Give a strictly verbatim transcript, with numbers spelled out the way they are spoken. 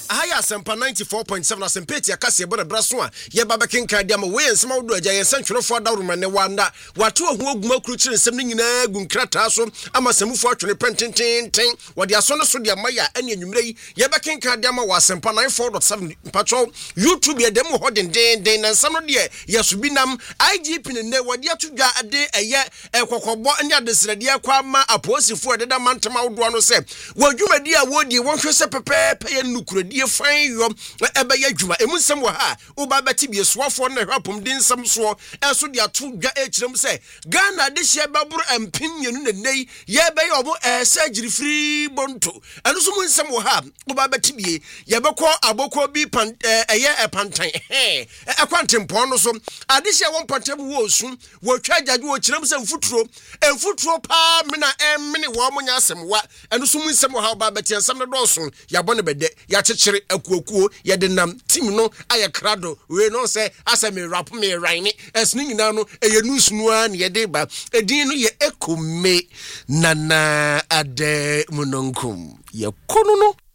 Ahaya Sempa ninety-four point seven Asempeti akase ebo na braso a ye ba bekenka dia ma we ensema wodo agya ye santwerefo adawroma ne wanda wato ho aguma kruchire nsem ne nyina gu nkrata so ama semufo atwene pentententen wode aso no so dia maya ane anwumre yi ye bekenka dia ma wa Sempa ninety-four point seven patro YouTube ye dem ho den den den na nsam no de ye so binam I G P ne wode atudwa ade eye ekokobo anya adesrade akwa ma aposifo ededa mantama wodo no se wadwumadi a wodi wonhwe se pepepe ye nukuradi fan yo ebe ya dwuma emu nsem wo ha wo ba beti bi esuafo na hwapom din nsem so enso de atudwa ekirem se Ghana de hye baburu empim yenu ne nei ye be ye obo esagiri free bonto eno so mu nsem wo ha wo ba beti bi ye be ko aboko bi pan eye epantan eh ekwantempo no so ade hye won pantem wo osu wo twa agyaje wo kirem se mfuturo emfuturo pa me na emmene wo mo nya asem wa eno so mu nsem wo ha wo ba beti nsem ne do so ya bone bede ya chechire akuokuo ye de nam team no aye krado we no say asem rap me raini esni nyina no eye nusnu a ne ye de ba edin no ye ekome nana ade munonkum ye kono no